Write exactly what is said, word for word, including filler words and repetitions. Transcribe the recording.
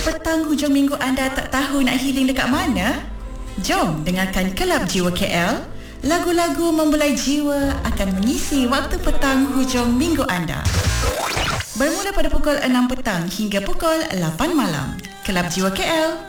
petang hujung minggu anda tak tahu nak healing dekat mana? Jom dengarkan Kelab Jiwa K L. Lagu-lagu membelai jiwa akan mengisi waktu petang hujung minggu anda. Bermula pada pukul enam petang hingga pukul lapan malam. Kelab Jiwa K L.